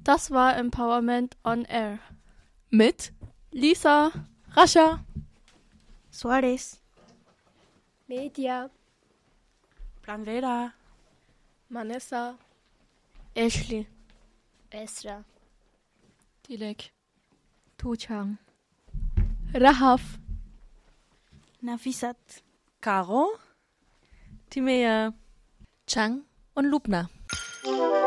Das war Empowerment on Air. Mit Lisa, Rascha, Suarez, Media, Planveda, Vanessa, Ashley, Esra, Dilek, Tuchang, Rahaf, Nafisat, Caro, Timea, Chang und Lubna.